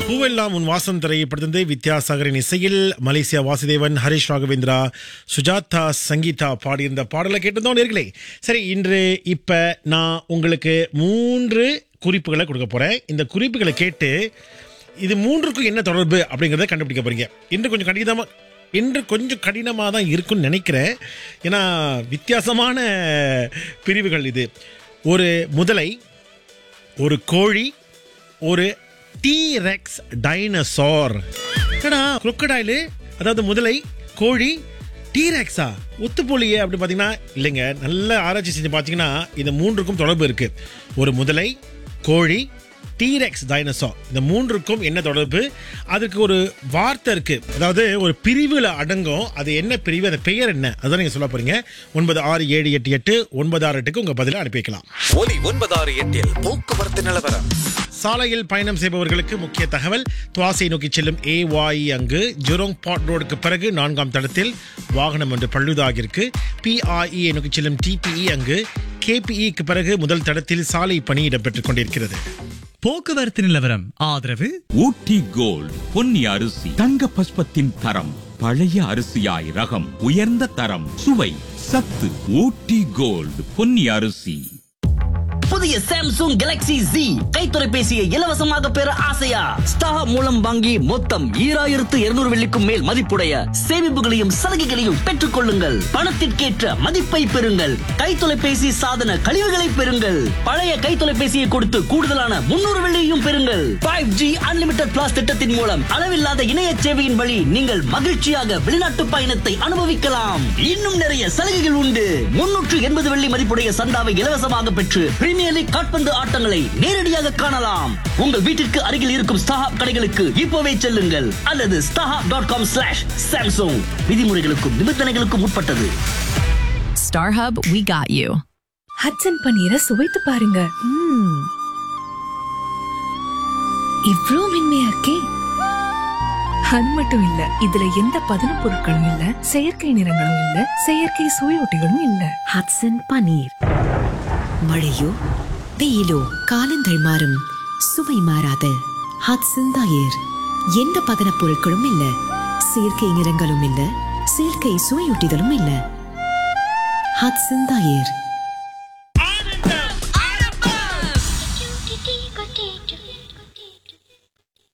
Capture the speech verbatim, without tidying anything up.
பூவெல்லாம் உன் வாசம் திரைப்படத்திலிருந்து வித்யாசாகரின் இசையில் மலேசியா வாசுதேவன், ஹரிஷ் ராகவேந்திரா, சுஜாதா, சங்கீதா பாடியிருந்த பாடலை கேட்டிருந்தோம் நேர்களே. சரி, இன்று இப்ப நான் உங்களுக்கு மூன்று குறிப்புகளை கொடுக்க போறேன். இந்த குறிப்புகளை கேட்டு இது மூன்றுக்கும் என்ன தொடர்பு அப்படிங்கறத கண்டுபிடிக்க போறீங்க. இன்று கொஞ்சம் கடினமா இன்று கொஞ்சம் கடினமாக தான் இருக்கும்னு நினைக்கிறேன். ஏன்னா வித்தியாசமான பிரிவுகள் இது. ஒரு முதலை, ஒரு கோழி, ஒரு டீரெக்ஸ் டைனோசார். என்னடா crocodile, அதாவது முதலை, கோழி, டீரெக்ஸா ஒத்து போலியே அப்படி பார்த்தீங்கன்னா இல்லைங்க. நல்ல ஆராய்ச்சி செஞ்சு பார்த்தீங்கன்னா இந்த மூன்றுக்கும் தொடர்பு இருக்கு. ஒரு முதலை, கோழி, டீரெக்ஸ், டைனோசார், இந்த மூன்றுக்கும் என்ன தொடர்பு? அதுக்கு ஒரு வார்த்தை இருக்கு, அதாவது ஒரு பிரிவுல அடங்கும். அது என்ன பிரிவு, அந்த பெயர் என்ன, அதான் நீங்க சொல்ல போறீங்க. ஒன்பது ஆறு ஏழு எட்டு எட்டு ஒன்பது ஆறு எட்டுக்கு உங்க பதில அனுப்பி வைக்கலாம். ஒலி ஒன்பது ஆறு எட்டில் போக்குவரத்து நிலவரம். சாலையில் பயணம் செய்பவர்களுக்கு முக்கிய தகவல். துவாசை நோக்கி செல்லும் ஏவாய் அங்கு ஜெரோங் பாட் ரோடுக்கு பிறகு நான்காம் தடத்தில் வாகனம் ஒன்று பழுதாகியிருக்கு. பிஆர்இ நோக்கி செல்லும் டிபிஇ அங்கு கேபிஇக்கு பிறகு முதல் தடத்தில் சாலை பணி இடம்பெற்றுக் கொண்டிருக்கிறது. போக்குவரத்து நிலவரம் ஆதரவு ஊட்டி கோல்ட் பொன்னி அரிசி, தங்க பஸ்பத்தின் தரம், பழைய அரிசியாய் ரகம், உயர்ந்த தரம், சுவை, சத்து. ஊட்டி கோல்ட் பொன்னி அரிசி. புதிய சாம்சங் கேலக்ஸி Z கை தொலைபேசியை இலவசமாக பெற ஆசையா? ஸ்டார் மூலம் வாங்கி மொத்தம் ஈராயிரத்து இருநூறு வெள்ளிக்கும் மேல் மதிப்புடைய சேமிப்புகளையும் சலுகைகளையும் பெற்றுக் கொள்ளுங்கள். பணத்திற்கேற்ற மதிப்பை பெறுங்கள். கை தொலைபேசி சாதன கழிவுகளை பெறுங்கள். பழைய கை தொலைபேசியை கொடுத்து கூடுதலான முன்னூறு வெள்ளியையும் பெறுங்கள். ஃபைவ் ஜி அன்லிமிட்டட் பிளாஸ் திட்டத்தின் மூலம் அளவில்லாத இணைய சேவையின் வழி நீங்கள் மகிழ்ச்சியாக வெளிநாட்டு பயணத்தை அனுபவிக்கலாம். இன்னும் நிறைய சலுகைகள் உண்டு. முன்னூற்று எண்பது வெள்ளி மதிப்புடைய சந்தாவை இலவசமாக பெற்று பிரீமியர் லீக் கால்பந்து ஆட்டங்களை நேரடியாக காணலாம். உங்கள் வீட்டிற்கு அருகில் இருக்கும் ஸ்டார் கடைகளுக்கு இப்போவே செல்லுங்கள் அல்லது star dot com slash Samsung. விதிமுறைகளுக்கும் நிபந்தனைகளுக்கும் உட்பட்டது. StarHub, we got you. Hatsun பன்னீரை சுவைத்து பாருங்க. ம்ம். இவ்ளோ மென்மையா இருக்கே. அது மட்டும் இல்ல, இதுல எந்த பதன பொருட்களும் இல்ல, செயற்கை நிறங்களும் இல்ல, செயற்கை சுவையொட்டிகளும் இல்ல. ஹட்சன் பன்னீர். மழையோ வெயிலோ காலங்கள் மாறும், சுவை மாறாத ஹட்சன் தயிர். எந்த பதன பொருட்களும் இல்ல, செயற்கை நிறங்களும் இல்ல, செயற்கை சுவையூட்டிகளும் இல்ல. ஹட்சன் தயிர்.